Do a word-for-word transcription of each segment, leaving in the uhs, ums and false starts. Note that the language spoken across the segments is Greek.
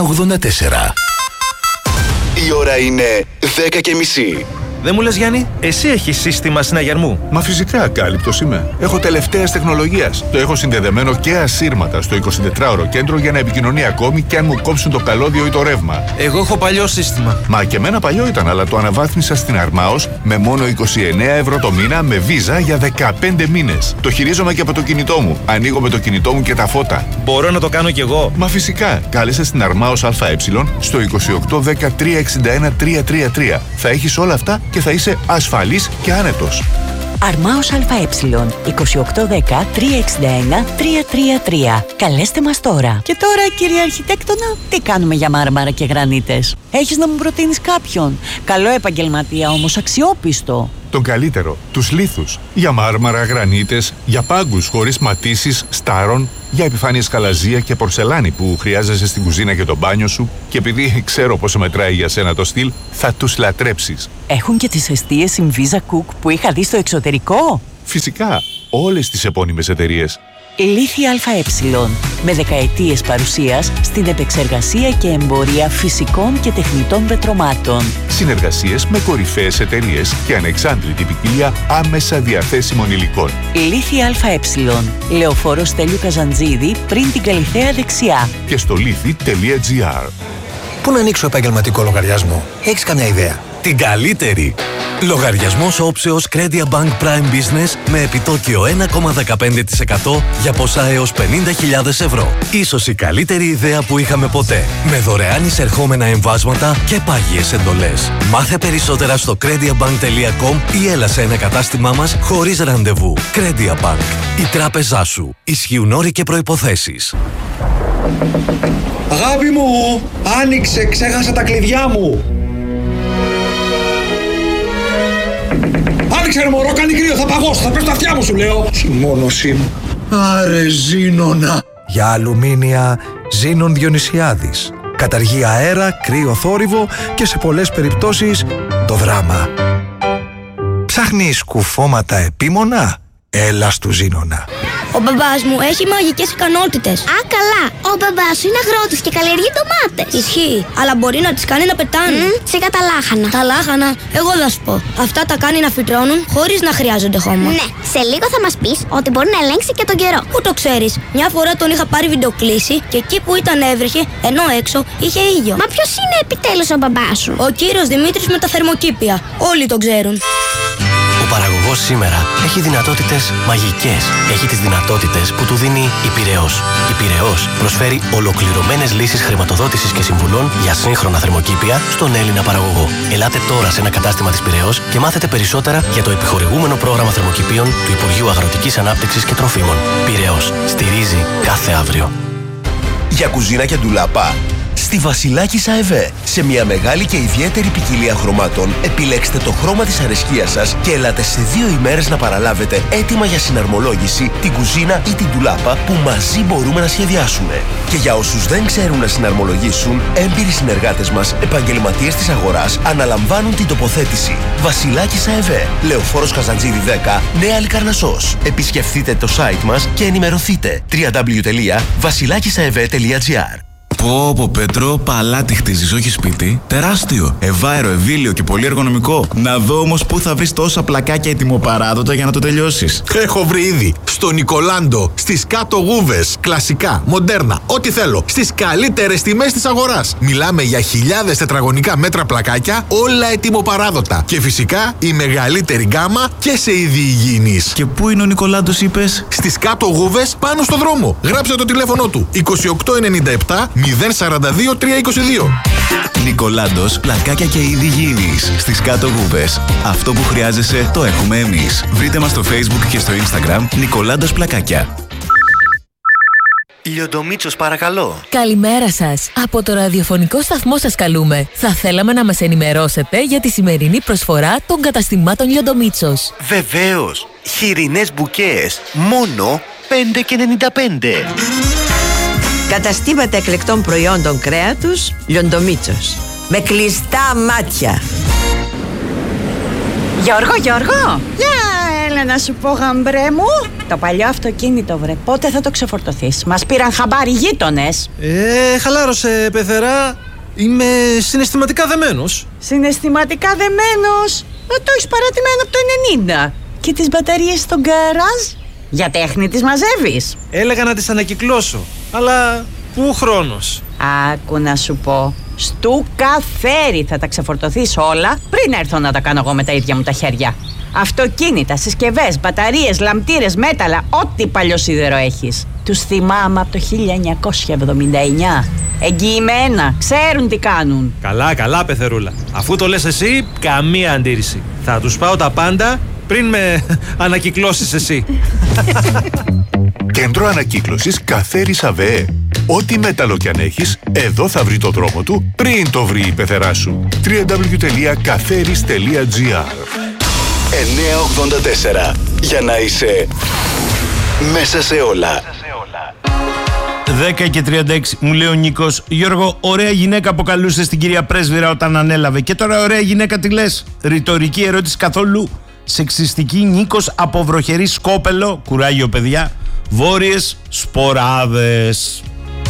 ογδόντα τέσσερα. Η ώρα είναι δέκα και μισή. Δεν μου λες, Γιάννη, εσύ έχεις σύστημα συναγερμού? Μα φυσικά, κάλυπτος είμαι. Έχω τελευταίας τεχνολογίας. Το έχω συνδεδεμένο και ασύρματα στο εικοσιτετράωρο κέντρο για να επικοινωνεί ακόμη και αν μου κόψουν το καλώδιο ή το ρεύμα. Εγώ έχω παλιό σύστημα. Μα και εμένα παλιό ήταν, αλλά το αναβάθμισα στην Αρμάος με μόνο είκοσι εννέα ευρώ το μήνα με βίζα για δεκαπέντε μήνες. Το χειρίζομαι και από το κινητό μου. Ανοίγω με το κινητό μου και τα φώτα. Μπορώ να το κάνω κι εγώ? Μα φυσικά. Κάλεσε στην Αρμάος ΑΕ στο είκοσι οκτώ δέκα τριακόσια εξήντα ένα τριακόσια τριάντα τρία. Θα έχεις όλα αυτά και θα είσαι ασφαλής και άνετος. Αρμάος ΑΕ είκοσι οκτώ δέκα τριακόσια εξήντα ένα τριακόσια τριάντα τρία. Καλέστε μας τώρα. Και τώρα, κύριε Αρχιτέκτονα, τι κάνουμε για μάρμαρα και γρανίτες? Έχεις να μου προτείνεις κάποιον? Καλό επαγγελματία όμως, αξιόπιστο. Τον καλύτερο, τους λίθους. Για μάρμαρα, γρανίτες, για πάγκους χωρίς ματίσεις, στάρων, για επιφάνειες καλαζία και πορσελάνη που χρειάζεσαι στην κουζίνα και το μπάνιο σου. Και επειδή ξέρω πόσο μετράει για σένα το στυλ, θα τους λατρέψεις. Έχουν και τις εστίες Inviza Cook που είχα δει στο εξωτερικό. Φυσικά, όλες τις επώνυμες εταιρείες. Λίθη ΑΕ, με δεκαετίες παρουσίας στην επεξεργασία και εμπορία φυσικών και τεχνητών πετρωμάτων. Συνεργασίες με κορυφαίες εταιρείες και ανεξάντλητη ποικιλία άμεσα διαθέσιμων υλικών. Λίθη ΑΕ, Λεωφόρο Στέλιου Καζαντζίδη, πριν την Καλιθέα δεξιά. Και στο λίθη τελεία τζι άρ. Πού να ανοίξω επαγγελματικό λογαριασμό? Έχεις καμιά ιδέα? Την καλύτερη! Λογαριασμός όψεως Credia Bank Prime Business με επιτόκιο ένα κόμμα δεκαπέντε τοις εκατό για ποσά έως πενήντα χιλιάδες ευρώ. Ίσως η καλύτερη ιδέα που είχαμε ποτέ. Με δωρεάν εισερχόμενα εμβάσματα και πάγιες εντολές. Μάθε περισσότερα στο crediabank τελεία com ή έλα σε ένα κατάστημά μας χωρίς ραντεβού. Credia Bank. Η τράπεζά σου. Ισχύουν όροι και προϋποθέσεις. Αγάπη μου, άνοιξε, ξέχασα τα κλειδιά μου. Άνοιξε ρε μωρό, κάνει κρύο, θα παγώσω, θα πέσω τα αυτιά μου σου λέω. Συμμόνωσή μου. Άρε Ζήνονα. Για αλουμίνια, Ζήνων Διονυσιάδης. Καταργεί αέρα, κρύο θόρυβο και σε πολλές περιπτώσεις το δράμα. Ψάχνεις κουφώματα επίμονα? Έλα στου Ζήνονα. Ο μπαμπάς μου έχει μαγικές ικανότητες. Α, καλά. Ο μπαμπάς σου είναι αγρότης και καλλιεργεί ντομάτες. Ισχύει, αλλά μπορεί να τις κάνει να πετάνε. Mm, σιγά τα λάχανα. Τα λάχανα, εγώ θα σου πω. Αυτά τα κάνει να φυτρώνουν χωρίς να χρειάζονται χώμα. Ναι, σε λίγο θα μας πεις ότι μπορεί να ελέγξει και τον καιρό. Πού το ξέρεις? Μια φορά τον είχα πάρει βιντεοκλήση και εκεί που ήταν έβρεχε, ενώ έξω είχε ήλιο. Μα ποιος είναι επιτέλους ο μπαμπάς σου? Ο κύριος Δημήτρης με τα θερμοκήπια. Όλοι τον ξέρουν. Ο παραγωγός σήμερα έχει δυνατότητες μαγικές. Έχει τις δυνατότητες που του δίνει η Πειραιώς. Η Πειραιώς προσφέρει ολοκληρωμένες λύσεις χρηματοδότησης και συμβουλών για σύγχρονα θερμοκήπια στον Έλληνα παραγωγό. Ελάτε τώρα σε ένα κατάστημα της Πειραιώς και μάθετε περισσότερα για το επιχορηγούμενο πρόγραμμα θερμοκηπίων του Υπουργείου Αγροτικής Ανάπτυξης και Τροφίμων. Πειραιώς. Στηρίζει κάθε αύριο. Για κουζίνα και ντουλάπα, στη Βασιλάκης ΑΕΒ. Σε μια μεγάλη και ιδιαίτερη ποικιλία χρωμάτων, επιλέξτε το χρώμα της αρεσκίας σας και ελάτε σε δύο ημέρες να παραλάβετε έτοιμα για συναρμολόγηση την κουζίνα ή την ντουλάπα που μαζί μπορούμε να σχεδιάσουμε. Και για όσους δεν ξέρουν να συναρμολογήσουν, έμπειροι συνεργάτες μας, επαγγελματίες της αγοράς, αναλαμβάνουν την τοποθέτηση. Βασιλάκης ΑΕΒ. Λεωφόρος Καζαντζίδη δέκα, Νέα Λικαρνασσός. Επισκεφτείτε το site μας και ενημερωθείτε. double-u double-u double-u τελεία βασιλάκισαεβ τελεία τζι άρ. Πω πω Πέτρο, παλάτι χτίζεις, όχι σπίτι. Τεράστιο, ευάερο, ευήλιο και πολύ εργονομικό. Να δω όμως πού θα βρεις τόσα πλακάκια ετοιμοπαράδοτα για να το τελειώσεις. Έχω βρει ήδη. Στο Νικολάντο, στις κάτω γούβες. Κλασικά, μοντέρνα, ό,τι θέλω. Στις καλύτερες τιμές της αγοράς. Μιλάμε για χιλιάδες τετραγωνικά μέτρα πλακάκια, όλα ετοιμοπαράδοτα. Και φυσικά η μεγαλύτερη γκάμα και σε είδη υγιεινής. Και πού είναι ο Νικολάντος, είπες? Στις κάτω γούβες, πάνω στο δρόμο. Γράψε το τηλέφωνο του. είκοσι οκτώ ενενήντα επτά μηδέν σαράντα δύο τριακόσια είκοσι δύο. Νικολάντος, πλακάκια και είδη υγιεινής στις κάτω γούβες. Αυτό που χρειάζεσαι το έχουμε εμείς. Βρείτε μας στο Facebook και στο Instagram Νικολάντος Πλακάκια. Λιοντομίτσος, παρακαλώ. Καλημέρα σας. Από το ραδιοφωνικό σταθμό σας καλούμε. Θα θέλαμε να μας ενημερώσετε για τη σημερινή προσφορά των καταστημάτων Λιοντομίτσος. Βεβαίως. Χοιρινές μπουκές. Μόνο πέντε και ενενήντα πέντε. Καταστήματα εκλεκτών προϊόντων κρέατος Λιοντομίτσος. Με κλειστά μάτια. Γιώργο, Γιώργο. Γεια, Έλα να σου πω, γαμπρέ μου. Το παλιό αυτοκίνητο, βρε, πότε θα το ξεφορτωθείς? Μας πήραν χαμπάρι γείτονες. Ε, χαλάρωσε, πεθερά. Είμαι συναισθηματικά δεμένος. Συναισθηματικά δεμένος? Ε, το έχεις παρατημένο από το ενενήντα. Και τις μπαταρίες στο γκαράζ? Για τέχνη τις μαζεύεις? Έλεγα να τις ανακυκλώσω, αλλά πού χρόνος? Άκου να σου πω. Στου καφέρι θα τα ξεφορτωθείς όλα πριν έρθω να τα κάνω εγώ με τα ίδια μου τα χέρια. Αυτοκίνητα, συσκευές, μπαταρίες, λαμπτήρες, μέταλλα, ό,τι παλιό σίδερο έχεις. Τους θυμάμαι από το χίλια εννιακόσια εβδομήντα εννιά. Εγγυημένα, ξέρουν τι κάνουν. Καλά, καλά, πεθερούλα. Αφού το λες εσύ, καμία αντίρρηση. Θα τους πάω τα πάντα πριν με ανακυκλώσεις εσύ. Κέντρο ανακύκλωσης Καφέρης ΑΒΕ. Ό,τι μέταλλο κι αν έχεις, εδώ θα βρει το δρόμο του πριν το βρει η πεθερά σου. double-u double-u double-u τελεία καφέρης τελεία τζι άρ. εννιακόσια ογδόντα τέσσερα. Για να είσαι μέσα σε όλα. δέκα και τριάντα έξι μου λέει ο Νίκος, Γιώργο, ωραία γυναίκα αποκαλούσε στην κυρία Πρέσβυρα όταν ανέλαβε. Και τώρα ωραία γυναίκα τι λες? Ρητορική ερώτηση καθόλου σεξιστική? Νίκος από βροχερή Σκόπελο, κουράγιο παιδιά, βόρειες σποράδες.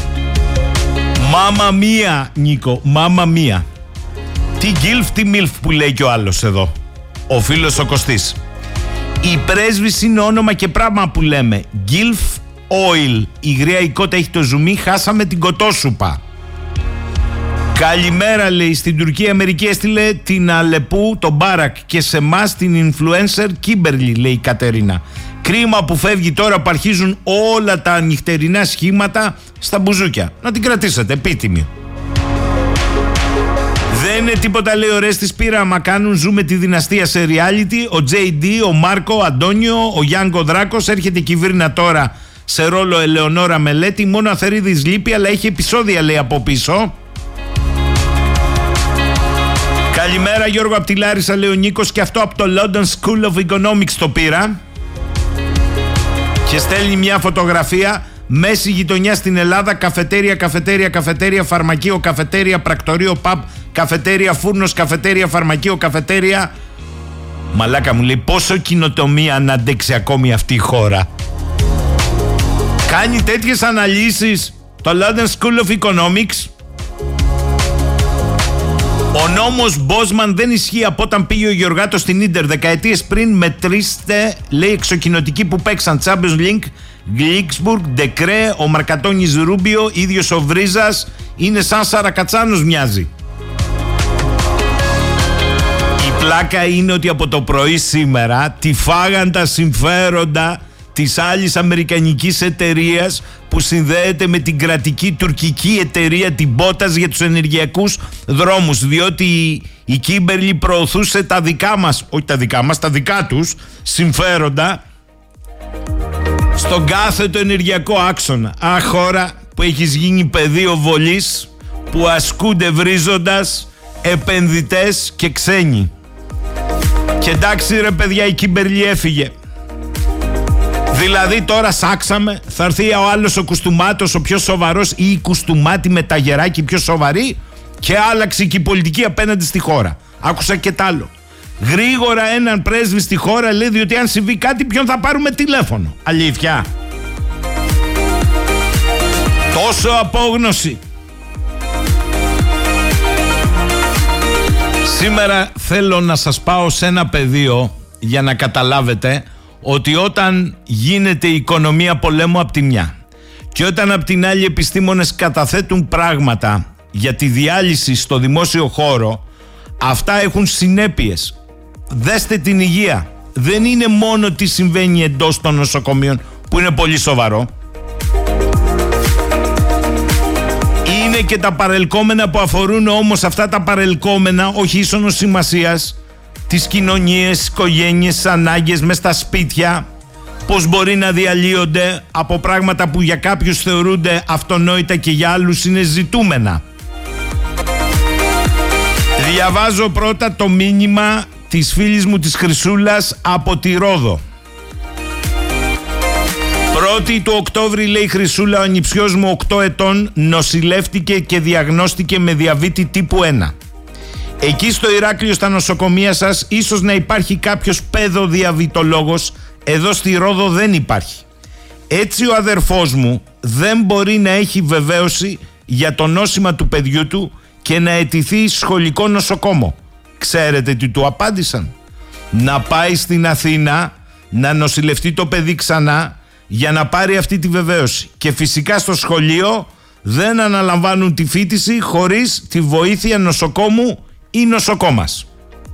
Μάμα μία, Νίκο, μάμα μία. Τι γκίλφ, τι μίλφ που λέει και ο άλλος εδώ, ο φίλος ο Κωστής. Η πρέσβης είναι όνομα και πράγμα που λέμε. Γκίλφ Oil. Η γρία η κότα έχει το ζουμί, χάσαμε την κοτόσουπα. Καλημέρα λέει, στην Τουρκία Αμερική έστειλε την Αλεπού, τον Μπάρακ, και σε εμάς την influencer Κίμπερλι, λέει η Κατερίνα. Κρίμα που φεύγει τώρα που αρχίζουν όλα τα νυχτερινά σχήματα στα μπουζούκια. Να την κρατήσετε, επίτιμη. Δεν είναι τίποτα, λέει ο Ρέστης, πείραμα κάνουν, ζούμε τη δυναστεία σε reality. Ο τζέι ντι, ο Μάρκο, ο Αντώνιο, ο Γιάνγκο Δράκος, έρχεται η Κυβέρνα τώρα σε ρόλο Ελεονόρα Μελέτη. Μόνο Αθερίδης λείπει, αλλά έχει επεισόδια, λέει, από πίσω. Καλημέρα Γιώργο, από τη Λάρισα, λέει ο Νίκος, και αυτό από το London School of Economics το πήρα. Και στέλνει μια φωτογραφία. Μέση γειτονιά στην Ελλάδα, καφετέρια, καφετέρια, καφετέρια, φαρμακείο, καφετέρια, πρακτορείο, παπ, καφετέρια, φούρνος, καφετέρια, φαρμακείο, καφετέρια. Μαλάκα μου λέει, πόσο κοινοτομία να αντέξει ακόμη αυτή η χώρα. Κάνει τέτοιες αναλύσεις το London School of Economics. Ο νόμος Μπόσμαν δεν ισχύει από όταν πήγε ο Γεωργάτος στην Ίντερ δεκαετίες πριν. Μετρήστε, λέει, εξοκοινωτικοί που παίξαν Champions League, Γκλίξμπουργκ, Ντεκρέ, ο Μαρκατόνης Ρούμπιο, ίδιος ο Βρίζας, είναι σαν Σαρακατσάνος μοιάζει. Η πλάκα είναι ότι από το πρωί σήμερα τη φάγαν τα συμφέροντα της άλλης αμερικανικής εταιρείας που συνδέεται με την κρατική τουρκική εταιρεία την Μπότας για τους ενεργειακούς δρόμους, διότι η Κίμπερλι προωθούσε τα δικά μας, όχι τα δικά μας, τα δικά τους συμφέροντα στον κάθετο ενεργειακό άξονα. Αχ, χώρα που έχεις γίνει πεδίο βολής, που ασκούνται βρίζοντας επενδυτές και ξένοι. Και εντάξει ρε παιδιά, η Κίμπερλι έφυγε. Δηλαδή τώρα σάξαμε, θα έρθει ο άλλος ο Κουστούμάτος, ο πιο σοβαρός, ή η Κουστούμάτη με τα γεράκι πιο σοβαρή, και άλλαξε και η πολιτική απέναντι στη χώρα. Άκουσα και τ' άλλο. Γρήγορα έναν πρέσβη στη χώρα, λέει, διότι αν συμβεί κάτι ποιον θα πάρουμε τηλέφωνο. Αλήθεια. Τόσο απόγνωση. Σήμερα θέλω να σας πάω σε ένα πεδίο για να καταλάβετε ότι όταν γίνεται η οικονομία πολέμου από τη μια και όταν από την άλλη επιστήμονες καταθέτουν πράγματα για τη διάλυση στο δημόσιο χώρο, αυτά έχουν συνέπειες. Δέστε την υγεία. Δεν είναι μόνο τι συμβαίνει εντός των νοσοκομείων, που είναι πολύ σοβαρό. Είναι και τα παρελκόμενα που αφορούν όμως αυτά τα παρελκόμενα, όχι ίσονος σημασίας, τις κοινωνίες, τις οικογένειες, τις ανάγκες μες στα σπίτια, πώς μπορεί να διαλύονται από πράγματα που για κάποιους θεωρούνται αυτονόητα και για άλλους είναι ζητούμενα. Διαβάζω πρώτα το μήνυμα της φίλης μου της Χρυσούλας από τη Ρόδο. Πρώτη του Οκτώβρη, λέει, Χρυσούλα, ο ανιψιός μου οκτώ ετών νοσηλεύτηκε και διαγνώστηκε με διαβήτη τύπου ένα. Εκεί στο Ηράκλειο, στα νοσοκομεία σας, ίσως να υπάρχει κάποιος παιδοδιαβητολόγος. Εδώ στη Ρόδο δεν υπάρχει. Έτσι ο αδερφός μου δεν μπορεί να έχει βεβαίωση για το νόσημα του παιδιού του και να αιτηθεί σχολικό νοσοκόμο. Ξέρετε τι του απάντησαν? Να πάει στην Αθήνα να νοσηλευτεί το παιδί ξανά για να πάρει αυτή τη βεβαίωση. Και φυσικά στο σχολείο δεν αναλαμβάνουν τη φοιτηση χωρίς τη βοήθεια νοσοκόμου ή νοσοκόμας.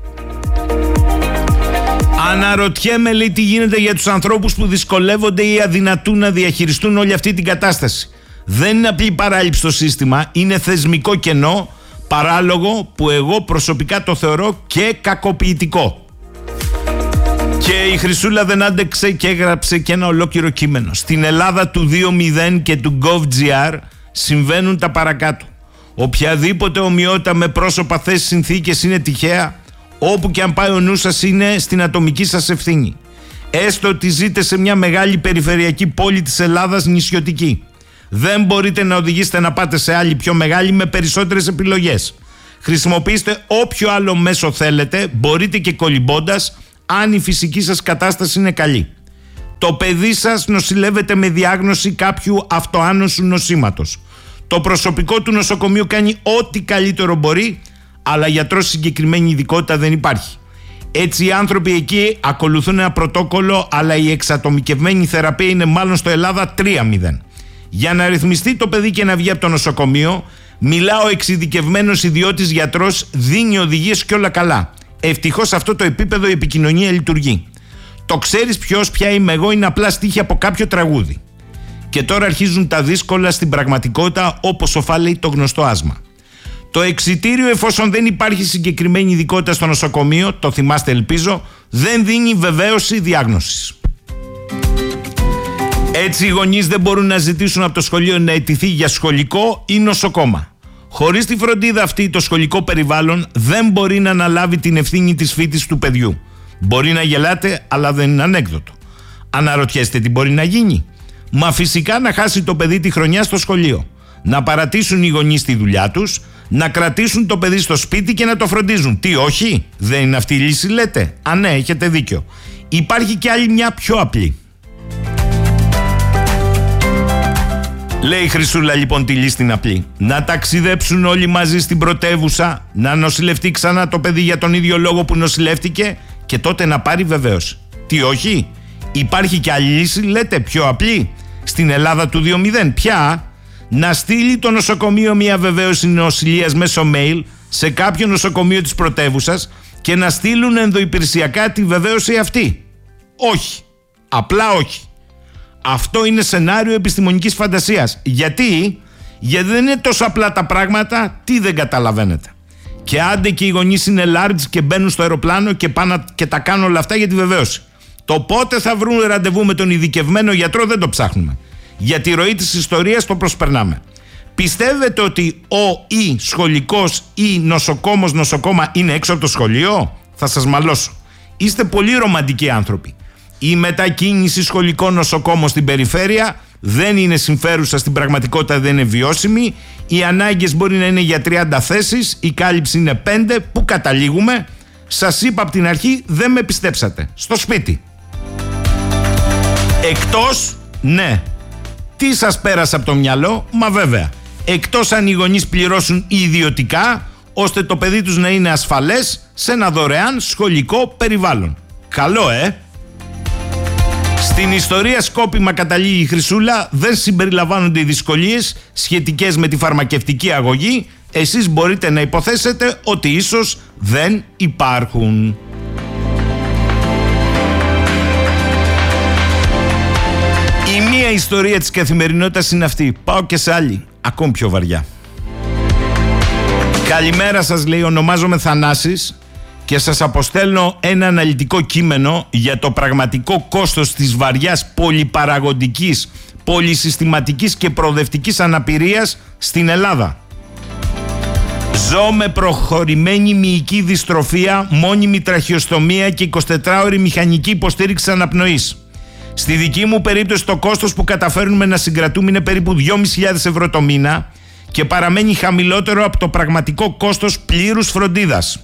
Αναρωτιέμαι, λέει, τι γίνεται για τους ανθρώπους που δυσκολεύονται ή αδυνατούν να διαχειριστούν όλη αυτή την κατάσταση. Δεν είναι απλή παράληψη στο σύστημα, είναι θεσμικό κενό, παράλογο, που εγώ προσωπικά το θεωρώ και κακοποιητικό. Και η Χρυσούλα δεν άντεξε και έγραψε και ένα ολόκληρο κείμενο. Στην Ελλάδα του δύο μηδέν και του gov.gr συμβαίνουν τα παρακάτω. Οποιαδήποτε ομοιότητα με πρόσωπα, θέσεις, συνθήκες είναι τυχαία. Όπου και αν πάει ο νους σας είναι στην ατομική σας ευθύνη. Έστω ότι ζείτε σε μια μεγάλη περιφερειακή πόλη της Ελλάδας νησιωτική. Δεν μπορείτε να οδηγήσετε να πάτε σε άλλη πιο μεγάλη με περισσότερες επιλογές. Χρησιμοποιήστε όποιο άλλο μέσο θέλετε, μπορείτε και κολυμπώντας, αν η φυσική σας κατάσταση είναι καλή. Το παιδί σας νοσηλεύεται με διάγνωση κάποιου αυτοάνωσου νοσήματος. Το προσωπικό του νοσοκομείου κάνει ό,τι καλύτερο μπορεί, αλλά γιατρός συγκεκριμένη ειδικότητα δεν υπάρχει. Έτσι οι άνθρωποι εκεί ακολουθούν ένα πρωτόκολλο, αλλά η εξατομικευμένη θεραπεία είναι μάλλον στο Ελλάδα τρία μηδέν. Για να ρυθμιστεί το παιδί και να βγει από το νοσοκομείο, μιλά ο εξειδικευμένος ιδιώτης γιατρός, δίνει οδηγίες και όλα καλά. Ευτυχώς σε αυτό το επίπεδο η επικοινωνία λειτουργεί. Το ξέρεις ποιος πια είμαι εγώ είναι απλά στίχη από κάποιο τραγούδι. Και τώρα αρχίζουν τα δύσκολα στην πραγματικότητα, όπως οφείλει το γνωστό άσμα. Το εξιτήριο, εφόσον δεν υπάρχει συγκεκριμένη ειδικότητα στο νοσοκομείο, το θυμάστε ελπίζω, δεν δίνει βεβαίωση διάγνωσης. Έτσι οι γονείς δεν μπορούν να ζητήσουν από το σχολείο να αιτηθεί για σχολικό ή νοσοκόμα. Χωρίς τη φροντίδα αυτή, το σχολικό περιβάλλον δεν μπορεί να αναλάβει την ευθύνη της φύτης του παιδιού. Μπορεί να γελάτε, αλλά δεν είναι ανέκδοτο. Αναρωτιέστε τι μπορεί να γίνει? Μα φυσικά να χάσει το παιδί τη χρονιά στο σχολείο. Να παρατήσουν οι γονείς τη δουλειά τους, να κρατήσουν το παιδί στο σπίτι και να το φροντίζουν. Τι όχι? Δεν είναι αυτή η λύση, λέτε? Α, ναι, έχετε δίκιο. Υπάρχει και άλλη μια πιο απλή. Λέει η Χρυσούλα λοιπόν τη λύση την απλή. Να ταξιδέψουν όλοι μαζί στην πρωτεύουσα, να νοσηλευτεί ξανά το παιδί για τον ίδιο λόγο που νοσηλεύτηκε και τότε να πάρει βεβαίως. Τι όχι? Υπάρχει και άλλη λύση, λέτε, πιο απλή. Στην Ελλάδα του δύο μηδέν, ποια? Να στείλει το νοσοκομείο μια βεβαίωση νοσηλείας μέσω mail σε κάποιο νοσοκομείο της πρωτεύουσας και να στείλουν ενδοϊπηρεσιακά τη βεβαίωση αυτή. Όχι. Απλά όχι. Αυτό είναι σενάριο επιστημονικής φαντασίας. Γιατί? Γιατί δεν είναι τόσο απλά τα πράγματα, τι δεν καταλαβαίνετε. Και άντε και οι γονείς είναι large και μπαίνουν στο αεροπλάνο και πάνε και τα κάνουν όλα αυτά για τη βεβαίωση. Το πότε θα βρουν ραντεβού με τον ειδικευμένο γιατρό δεν το ψάχνουμε. Για τη ροή της ιστορίας το προσπερνάμε. Πιστεύετε ότι ο ή σχολικός ή νοσοκόμος νοσοκόμα είναι έξω από το σχολείο? Θα σας μαλώσω. Είστε πολύ ρομαντικοί άνθρωποι. Η μετακίνηση σχολικών νοσοκόμων στην περιφέρεια δεν είναι συμφέρουσα, στην πραγματικότητα δεν είναι βιώσιμη. Οι ανάγκες μπορεί να είναι για τριάντα θέσεις, η κάλυψη είναι πέντε. Πού καταλήγουμε? Σας είπα από την αρχή, δεν με πιστέψατε. Στο σπίτι. Εκτός, ναι. Τι σας πέρασε από το μυαλό? Μα βέβαια. Εκτός αν οι γονείς πληρώσουν ιδιωτικά, ώστε το παιδί τους να είναι ασφαλές σε ένα δωρεάν σχολικό περιβάλλον. Καλό, ε! Στην ιστορία σκόπιμα καταλήγει η Χρυσούλα, δεν συμπεριλαμβάνονται οι δυσκολίες σχετικές με τη φαρμακευτική αγωγή. Εσείς μπορείτε να υποθέσετε ότι ίσως δεν υπάρχουν. Η μία ιστορία της καθημερινότητας είναι αυτή. Πάω και σε άλλη, ακόμη πιο βαριά. Καλημέρα σας, λέει, ονομάζομαι Θανάσης και σας αποστέλνω ένα αναλυτικό κείμενο για το πραγματικό κόστος της βαριάς πολυπαραγοντικής, πολυσυστηματικής και προοδευτικής αναπηρίας στην Ελλάδα. Ζω με προχωρημένη μυϊκή δυστροφία, μόνιμη τραχιοστομία και εικοσιτετράωρη μηχανική υποστήριξη αναπνοής. Στη δική μου περίπτωση το κόστος που καταφέρνουμε να συγκρατούμε είναι περίπου δυόμισι χιλιάδες ευρώ το μήνα και παραμένει χαμηλότερο από το πραγματικό κόστος πλήρους φροντίδας.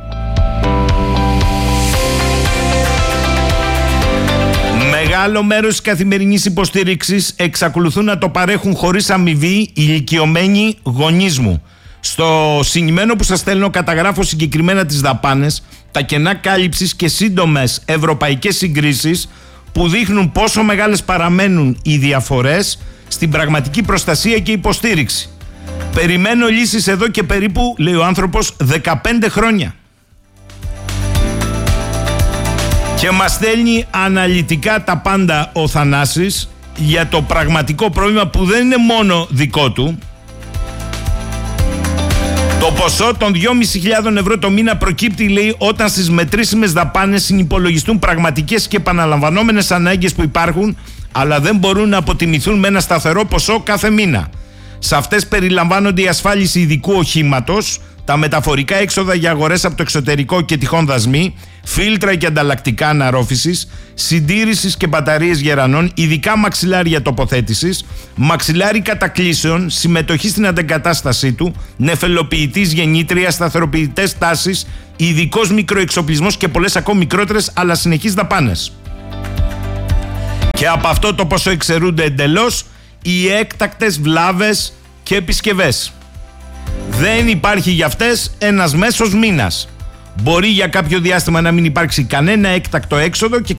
Μεγάλο μέρος της καθημερινής υποστήριξης εξακολουθούν να το παρέχουν χωρίς αμοιβή ηλικιωμένοι γονείς μου. Στο συγκεκριμένο που σας στέλνω καταγράφω συγκεκριμένα τις δαπάνες, τα κενά κάλυψης και σύντομες ευρωπαϊκές συγκρίσεις που δείχνουν πόσο μεγάλες παραμένουν οι διαφορές στην πραγματική προστασία και υποστήριξη. Περιμένω λύσεις εδώ και περίπου, λέει ο άνθρωπος, δεκαπέντε χρόνια. Και μας στέλνει αναλυτικά τα πάντα ο Θανάσης για το πραγματικό πρόβλημα που δεν είναι μόνο δικό του. Το ποσό των δυόμισι χιλιάδες ευρώ το μήνα προκύπτει, λέει, όταν στις μετρήσιμες δαπάνες συνυπολογιστούν πραγματικές και επαναλαμβανόμενες ανάγκες που υπάρχουν, αλλά δεν μπορούν να αποτιμηθούν με ένα σταθερό ποσό κάθε μήνα. Σε αυτές περιλαμβάνονται η ασφάλιση ειδικού οχήματος, τα μεταφορικά έξοδα για αγορές από το εξωτερικό και τυχόν δασμοί, φίλτρα και ανταλλακτικά αναρρόφησης, συντήρησης και μπαταρίες γερανών, ειδικά μαξιλάρια τοποθέτησης, μαξιλάρι κατακλείσεων, συμμετοχή στην αντεγκατάστασή του, νεφελοποιητής γεννήτρια, σταθεροποιητές τάσεις, ειδικός μικροεξοπλισμός και πολλές ακόμη μικρότερες αλλά συνεχείς δαπάνες. Και από αυτό το ποσό εξαιρούνται εντελώς οι έκτακτες βλάβες και επισκευές. Δεν υπάρχει για αυτές ένας μέσος μήνας. Μπορεί για κάποιο διάστημα να μην υπάρξει κανένα έκτακτο έξοδο και